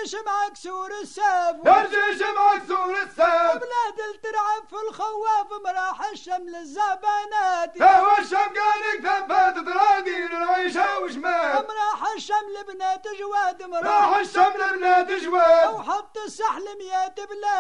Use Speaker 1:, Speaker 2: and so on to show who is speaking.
Speaker 1: يرجيش معك سور السيف
Speaker 2: يرجيش معك سور السيف
Speaker 1: بلاد الترعب في الخواف مراح الشمل الزبانات
Speaker 2: هو الشمقانك ثبت ترادين العيشة وشمال
Speaker 1: مراح الشمل بنات جواد
Speaker 2: راح الشمل بنات جواد
Speaker 1: وحط السحل ميات بلاد